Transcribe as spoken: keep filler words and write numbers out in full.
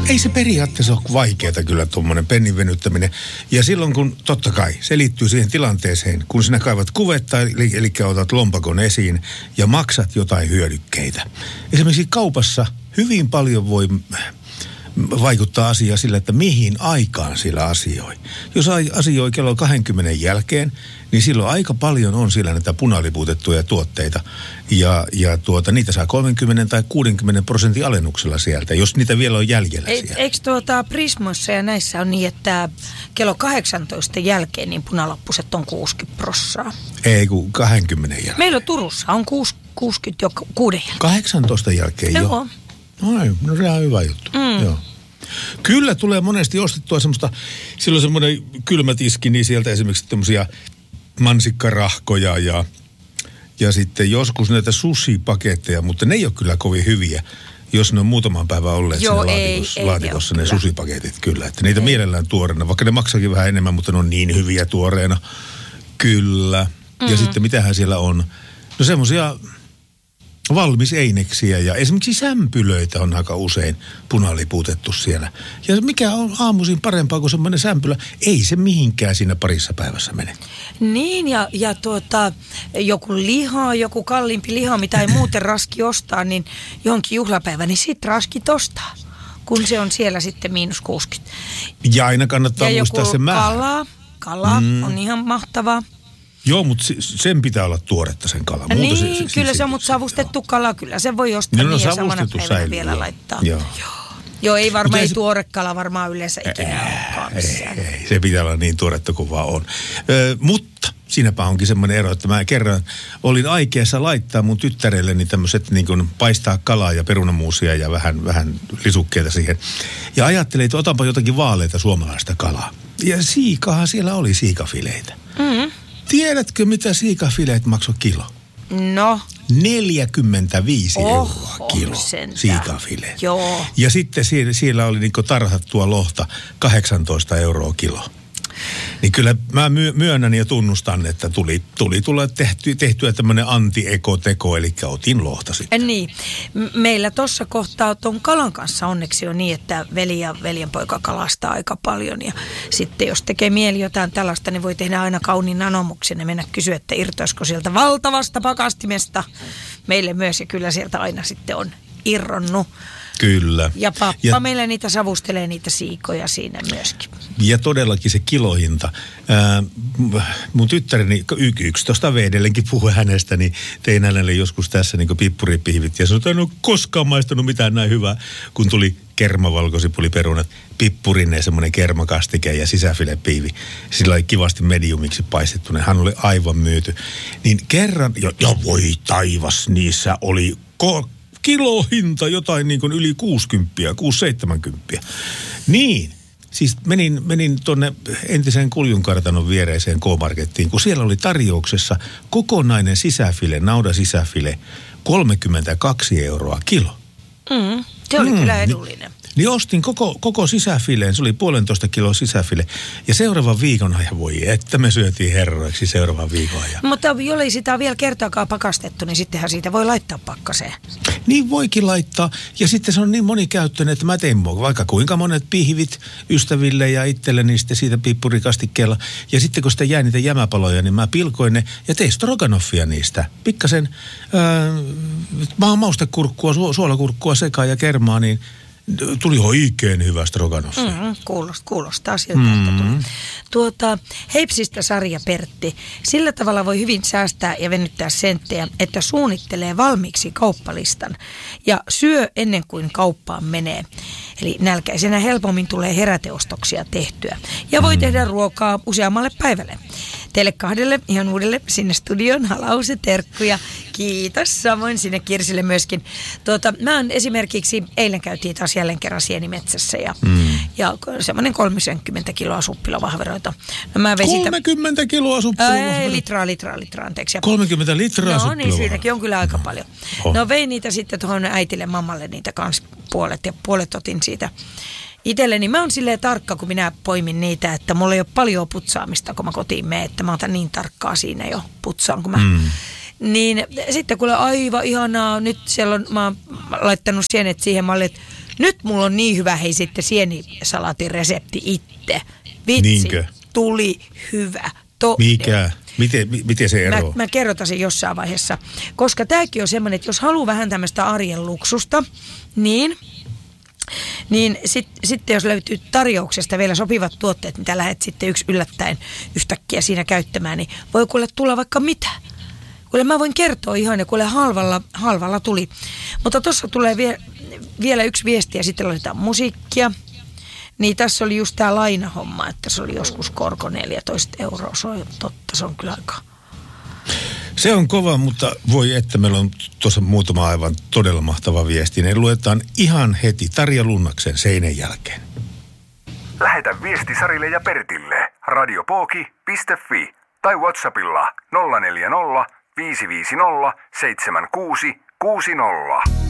Ei se periaatteessa ole vaikeaa kyllä tuommoinen pennin venyttäminen. Ja silloin kun, totta kai, se liittyy siihen tilanteeseen, kun sinä kaivat kuvetta, eli, eli otat lompakon esiin ja maksat jotain hyödykkeitä. Esimerkiksi kaupassa hyvin paljon voi vaikuttaa asia sillä, että mihin aikaan sillä asioi. Jos asioi kello kaksikymmentä jälkeen, niin silloin aika paljon on siellä näitä punalipuutettuja tuotteita. Ja, ja tuota, niitä saa kolmekymmentä tai kuusikymmentä prosentin alennuksella sieltä, jos niitä vielä on jäljellä e, siellä. Eikö tuota Prismoissa ja näissä on niin, että kello kahdeksantoista jälkeen niin punalappuset on kuusikymmentä prossaa? Ei, kun kaksikymmentä jälkeen. Meillä Turussa on kuusikymmentä jo kuuden jälkeen. kahdeksantoista jälkeen jo? Joo. No, no se on hyvä juttu. Mm. Joo. Kyllä tulee monesti ostettua semmoista, silloin semmoinen kylmätiski, niin sieltä esimerkiksi tämmöisiä mansikkarahkoja ja, ja sitten joskus näitä sushi-paketteja, mutta ne ei ole kyllä kovin hyviä, jos ne on muutaman päivän olleet Joo, siinä ei, laatikossa, ei, laatikossa ei ne kyllä. Susipaketit kyllä. Että niitä ei. Mielellään tuoreena, vaikka ne maksakin vähän enemmän, mutta ne on niin hyviä tuoreena. Kyllä. Mm-hmm. Ja sitten mitähän siellä on? No semmoisia valmiseineksiä ja esimerkiksi sämpylöitä on aika usein punalipuutettu siellä. Ja mikä on aamuisin parempaa kuin semmoinen sämpylä? Ei se mihinkään siinä parissa päivässä mene. Niin ja, ja tuota, joku liha, joku kalliimpi liha, mitä ei muuten raski ostaa, niin jonkin juhlapäivä, niin sit raskit ostaa, kun se on siellä sitten miinus kuusikymmentä. Ja aina kannattaa ja muistaa se määrä. Kala, kala mm. on ihan mahtavaa. Joo, mutta sen pitää olla tuoretta sen kala. Muuta niin, se, se, kyllä se, se on, mutta savustettu kala, kyllä se voi ostaa no, no, niin ja samana päivänä säilyy, vielä joo. laittaa. Joo. Joo. Joo, ei varmaan, ei se tuore kala varmaan yleensä ikinä olekaan. Ei, ei, se pitää olla niin tuoretta kuin vaan on. Ö, mutta siinäpä onkin semmoinen ero, että mä kerran olin aikeessa laittaa mun tyttärelleni tämmöiset niin kuin paistaa kalaa ja perunamuusia ja vähän, vähän lisukkeita siihen. Ja ajattelin, että otanpa jotakin vaaleita suomalaista kalaa. Ja siikahan siellä oli siikafileitä. Mm-hmm. Tiedätkö, mitä siikafileet maksoi kilo? No? neljäkymmentäviisi oh, euroa kilo siikafileet. Joo. Ja sitten siellä, siellä oli niinku tarhattua lohta kahdeksantoista euroa kilo. Niin kyllä mä myönnän ja tunnustan, että tuli, tuli tulla tehty, tehtyä tämmöinen anti-ekoteko, eli otin lohta sitten. Niin. Meillä tuossa kohtaa tuon kalan kanssa onneksi on niin, että veli ja veljenpoika kalastaa aika paljon. Ja sitten jos tekee mieli jotain tällaista, niin voi tehdä aina kauniin anomuksen ja mennä kysyä, että irtoisiko sieltä valtavasta pakastimesta meille myös. Ja kyllä sieltä aina sitten on irronnut. Kyllä. Ja pappa ja, meillä niitä savustelee niitä siikoja siinä myöskin. Ja todellakin se kilohinta. Ää, mun tyttäreni yksitoista vuotias edelleenkin puhui hänestä, niin tein hänelle joskus tässä niin kuin pippuripihvit. Ja sanoi, että en ole koskaan maistanut mitään näin hyvää, kun tuli kermavalkosipuliperunat, pippurinne, semmoinen kermakastike ja sisäfilepiivi. Sillä oli kivasti mediumiksi paistettu. Hän oli aivan myyty. Niin kerran, ja, ja voi taivas, niissä oli ko- kilohinta jotain niin kuin yli kuusikymmentä, kuusi seitsemänkymmentä. Niin, siis menin, menin tuonne entiseen Kuljunkartanon viereiseen K-markettiin, kun siellä oli tarjouksessa kokonainen sisäfile, naudan sisäfile, kolmekymmentäkaksi euroa kilo. Mm, se oli mm, kyllä edullinen. Niin, niin ostin koko, koko sisäfileen, se oli puolentoista kiloa sisäfile. Ja seuraavan viikon ajan, voi että me syötiin herroiksi seuraavan viikon ajan. Mutta jollei sitä ole vielä kertaakaan pakastettu, niin sittenhän siitä voi laittaa pakkaseen. Niin voikin laittaa. Ja sitten se on niin monikäyttöinen, että mä tein vaikka kuinka monet pihvit ystäville ja itselleni sitten siitä pippurikastikkeella. Ja sitten kun sitä jäi niitä jämäpaloja, niin mä pilkoin ne ja tein stroganoffia niistä. Pikkasen äh, maustekurkkua, su- suolakurkkua sekaan ja kermaa, niin tuli oikein hyvä stroganoff. Mm, kuulostaa, kuulostaa siltä, mm. että tuli. Tuota, Heipsistä Sarja Pertti. Sillä tavalla voi hyvin säästää ja venyttää senttejä, että suunnittelee valmiiksi kauppalistan ja syö ennen kuin kauppaan menee. Eli nälkäisenä helpommin tulee heräteostoksia tehtyä. Ja voi mm. tehdä ruokaa useammalle päivälle. Teille kahdelle ihan uudelle sinne studioon halause terkkuja. Kiitos. Samoin sinne Kirsille myöskin. Tuota, mä oon esimerkiksi, eilen käytiin taas jälleen kerran sienimetsässä ja, mm. ja semmoinen kolmekymmentä kiloa suppilovahveroita. No mä vesin kolmekymmentä kiloa suppilovahveroita? Ei, litraa, litraa, litraa, anteeksi. kolmekymmentä litraa no, niin siinäkin on kyllä aika paljon. Oh. No vein niitä sitten tuohon äitille, mammalle niitä kans puolet ja puolet otin siitä itselleni. Mä oon silleen tarkka, kun minä poimin niitä, että mulla ei ole paljon putsaamista, kun mä kotiin menen, että mä otan niin tarkkaa siinä jo putsaan, kun mä... Mm. Niin sitten kuule aivan ihanaa, nyt siellä on, mä oon laittanut sienet siihen, mä olin, että Nyt mulla on niin hyvä, hei sitten sienisalaatin resepti itse. Vitsi, Niinkö? tuli hyvä. Todella. Mikä? Miten, miten se eroaa? Mä, mä kerrotan sen jossain vaiheessa. Koska tämäkin on semmoinen, että jos haluaa vähän tämmöistä arjen luksusta, niin... Niin sit, sitten jos löytyy tarjouksesta vielä sopivat tuotteet, mitä lähdet sitten yksi yllättäen yhtäkkiä siinä käyttämään, niin voi kuule tulla vaikka mitä. Kuule mä voin kertoa ihan ja kuule halvalla, halvalla tuli. Mutta tuossa tulee vie, vielä yksi viesti ja sitten laitetaan musiikkia. Niin tässä oli just tää lainahomma, että se oli joskus korko neljätoista euroa. Se on totta, se on kyllä aika... Se on kova, mutta voi että meillä on tuossa muutama aivan todella mahtava viesti. Ne luetaan ihan heti Tarja Lunnaksen Seinän jälkeen. Lähetä viesti Sarille ja Pertille radiopooki piste fi tai WhatsAppilla nolla neljä nolla viisi viisi nolla seitsemän kuusi kuusi nolla.